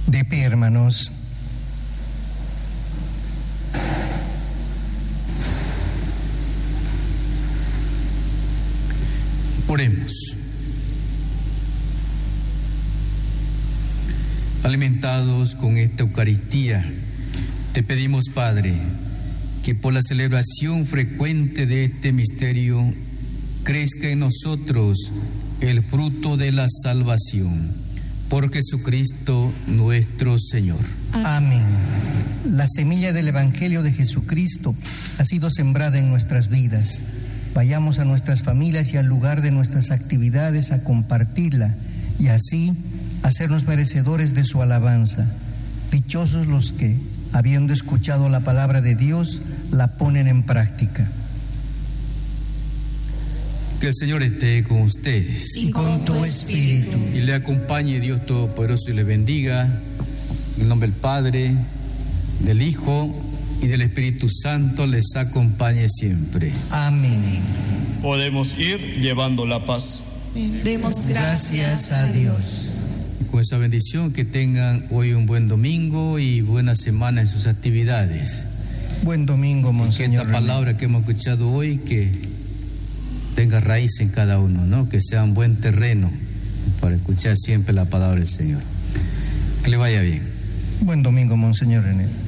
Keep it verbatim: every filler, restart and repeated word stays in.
De pie, hermanos. Oremos. Alimentados con esta Eucaristía, te pedimos, Padre, que por la celebración frecuente de este misterio crezca en nosotros el fruto de la salvación. Por Jesucristo nuestro Señor. Amén. La semilla del Evangelio de Jesucristo ha sido sembrada en nuestras vidas. Vayamos a nuestras familias y al lugar de nuestras actividades a compartirla y así hacernos merecedores de su alabanza. Dichosos los que, habiendo escuchado la palabra de Dios, la ponen en práctica. Que el Señor esté con ustedes. Y con tu espíritu. Y le acompañe Dios Todopoderoso y le bendiga. En el nombre del Padre, del Hijo y del Espíritu Santo les acompañe siempre. Amén. Podemos ir llevando la paz. Demos Gracias a Dios. Con esa bendición, que tengan hoy un buen domingo y buena semana en sus actividades. Buen domingo, Que Monseñor. esta palabra que hemos escuchado hoy, que tenga raíz en cada uno, ¿no? Que sea un buen terreno para escuchar siempre la palabra del Señor. Que le vaya bien. Buen domingo, Monseñor René.